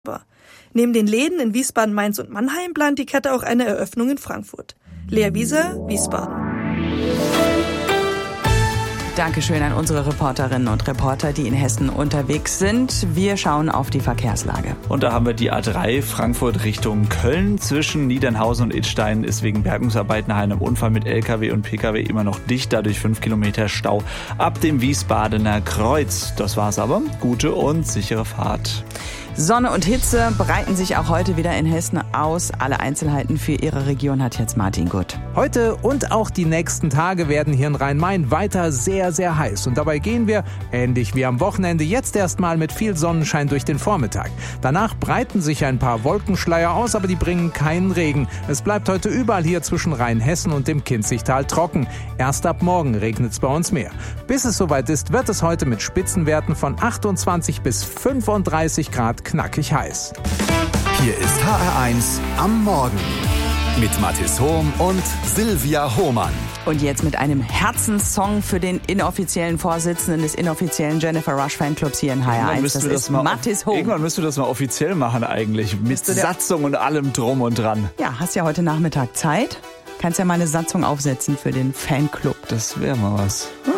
Neben den Läden in Wiesbaden, Mainz und Mannheim plant die Kette auch eine Eröffnung in Frankfurt. Lea Wieser, Wiesbaden. Dankeschön an unsere Reporterinnen und Reporter, die in Hessen unterwegs sind. Wir schauen auf die Verkehrslage. Und da haben wir die A3 Frankfurt Richtung Köln. Zwischen Niedernhausen und Idstein ist wegen Bergungsarbeiten nach einem Unfall mit LKW und PKW immer noch dicht. Dadurch 5 Kilometer Stau ab dem Wiesbadener Kreuz. Das war's aber. Gute und sichere Fahrt. Sonne und Hitze breiten sich auch heute wieder in Hessen aus. Alle Einzelheiten für Ihre Region hat jetzt Martin Gutt. Heute und auch die nächsten Tage werden hier in Rhein-Main weiter sehr, sehr heiß. Und dabei gehen wir, ähnlich wie am Wochenende, jetzt erstmal mit viel Sonnenschein durch den Vormittag. Danach breiten sich ein paar Wolkenschleier aus, aber die bringen keinen Regen. Es bleibt heute überall hier zwischen Rheinhessen und dem Kinzigtal trocken. Erst ab morgen regnet es bei uns mehr. Bis es soweit ist, wird es heute mit Spitzenwerten von 28 bis 35 Grad knackig heiß. Hier ist HR1 am Morgen mit Mathis Hohm und Silvia Hohmann. Und jetzt mit einem Herzenssong für den inoffiziellen Vorsitzenden des inoffiziellen Jennifer Rush Fanclubs hier in HR1. Das ist Mathis Hohm. Irgendwann müsst du das mal offiziell machen eigentlich. Mit Satzung und allem drum und dran. Ja, hast ja heute Nachmittag Zeit. Kannst ja mal eine Satzung aufsetzen für den Fanclub. Das wäre mal was.